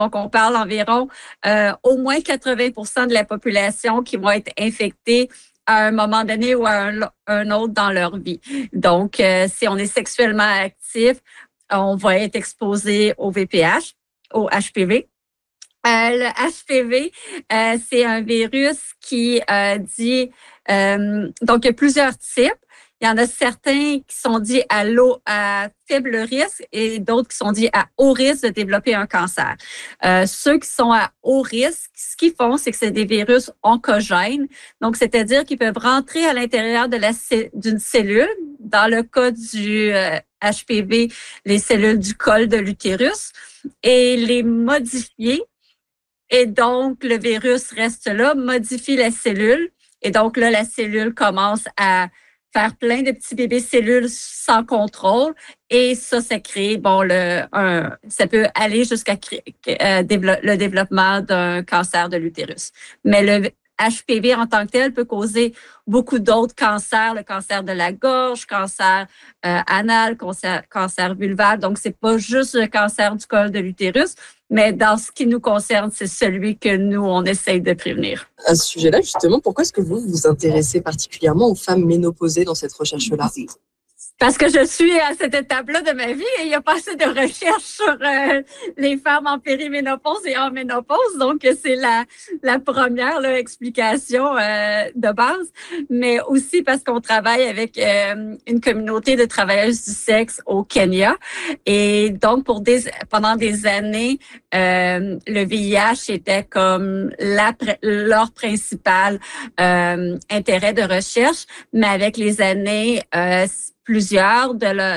Donc, on parle environ au moins 80% de la population qui vont être infectés à un moment donné ou à un autre dans leur vie. Donc, si on est sexuellement actif, on va être exposé au VPH, au HPV. Le HPV, c'est un virus qui dit... donc, il y a plusieurs types. Il y en a certains qui sont dits à faible risque et d'autres qui sont dits à haut risque de développer un cancer. Ceux qui sont à haut risque, ce qu'ils font, c'est que c'est des virus oncogènes. Donc, c'est-à-dire qu'ils peuvent rentrer à l'intérieur d'une cellule. Dans le cas du HPV, les cellules du col de l'utérus et les modifier. Et donc, le virus reste là, modifie la cellule. Et donc, là, la cellule commence à faire plein de petits bébés cellules sans contrôle. Et ça crée, ça peut aller jusqu'à le développement d'un cancer de l'utérus. Mais le HPV en tant que tel peut causer beaucoup d'autres cancers, le cancer de la gorge, cancer anal, cancer vulval. Donc, c'est pas juste le cancer du col de l'utérus, mais dans ce qui nous concerne, c'est celui que nous, on essaye de prévenir. À ce sujet-là, justement, pourquoi est-ce que vous vous intéressez particulièrement aux femmes ménopausées dans cette recherche-là? Parce que je suis à cette étape-là de ma vie et il n'y a pas assez de recherche sur les femmes en périménopause et en ménopause. Donc, c'est la première explication de base. Mais aussi parce qu'on travaille avec une communauté de travailleuses du sexe au Kenya. Et donc, pendant des années, le VIH était comme leur principal intérêt de recherche. Mais avec les années, plusieurs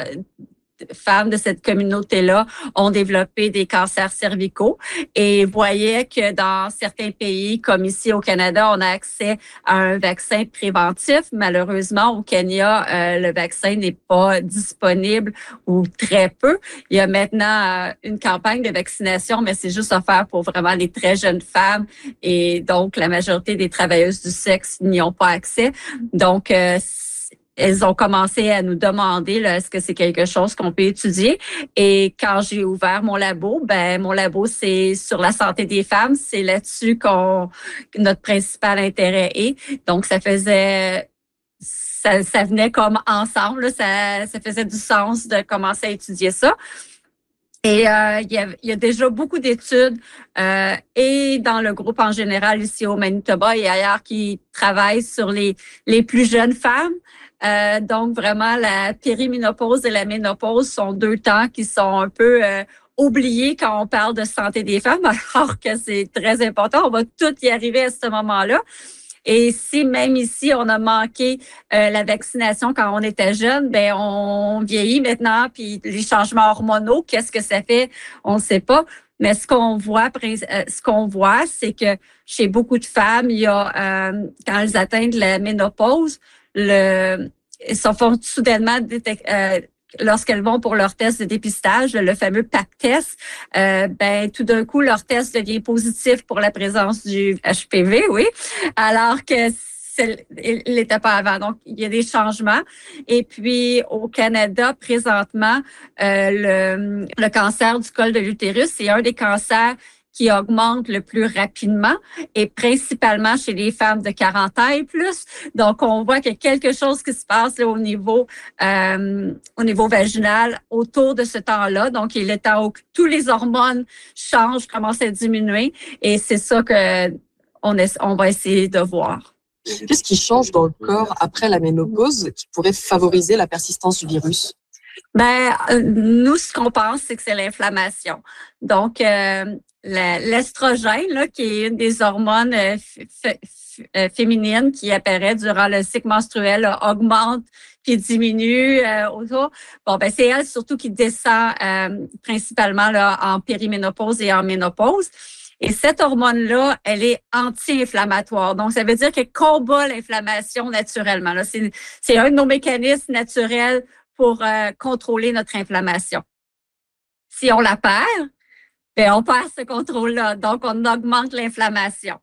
femmes de cette communauté-là ont développé des cancers cervicaux et voyaient que dans certains pays, comme ici au Canada, on a accès à un vaccin préventif. Malheureusement, au Kenya, le vaccin n'est pas disponible ou très peu. Il y a maintenant une campagne de vaccination, mais c'est juste offert pour vraiment les très jeunes femmes et donc la majorité des travailleuses du sexe n'y ont pas accès. Donc, elles ont commencé à nous demander est-ce que c'est quelque chose qu'on peut étudier. Et quand j'ai ouvert mon labo, c'est sur la santé des femmes. C'est là-dessus notre principal intérêt est. Donc, ça venait comme ensemble. Ça faisait du sens de commencer à étudier ça. Et il y a déjà beaucoup d'études et dans le groupe en général ici au Manitoba et ailleurs qui travaillent sur les plus jeunes femmes. Donc, vraiment, la périménopause et la ménopause sont deux temps qui sont un peu oubliés quand on parle de santé des femmes, alors que c'est très important. On va tout y arriver à ce moment-là. Et si même ici, on a manqué la vaccination quand on était jeune, on vieillit maintenant, puis les changements hormonaux, qu'est-ce que ça fait? On ne sait pas. Mais ce qu'on voit, c'est que chez beaucoup de femmes, il y a quand elles atteignent la ménopause, elles font soudainement lorsqu'elles vont pour leur test de dépistage, le fameux PAP test, tout d'un coup, leur test devient positif pour la présence du HPV, oui, alors que il n'était pas avant. Donc, il y a des changements. Et puis, au Canada, présentement, le cancer du col de l'utérus, c'est un des cancers qui augmente le plus rapidement et principalement chez les femmes de 40 ans et plus. Donc, on voit qu'il y a quelque chose qui se passe là, au niveau vaginal autour de ce temps-là. Donc, il est temps que tous les hormones changent, commencent à diminuer et c'est ça qu'on va essayer de voir. Qu'est-ce qui change dans le corps après la ménopause qui pourrait favoriser la persistance du virus? Nous, ce qu'on pense, c'est que c'est l'inflammation. Donc, l'estrogène, là, qui est une des hormones féminines qui apparaît durant le cycle menstruel, là, augmente puis diminue autour. C'est elle surtout qui descend principalement là, en périménopause et en ménopause. Et cette hormone-là, elle est anti-inflammatoire. Donc, ça veut dire qu'elle combat l'inflammation naturellement. Là, c'est un de nos mécanismes naturels pour contrôler notre inflammation. Si on la perd, on perd ce contrôle-là. Donc, on augmente l'inflammation.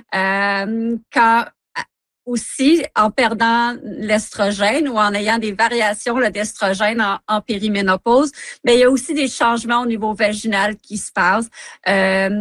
Aussi, en perdant l'estrogène ou en ayant des variations d'estrogène en périménopause, il y a aussi des changements au niveau vaginal qui se passent.